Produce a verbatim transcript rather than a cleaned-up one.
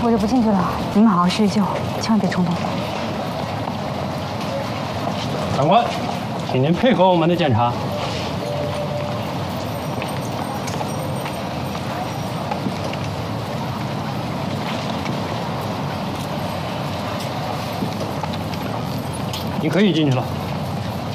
我就不进去了。你们好好叙旧，千万别冲动。 长官，请您配合我们的检查。你可以进去了。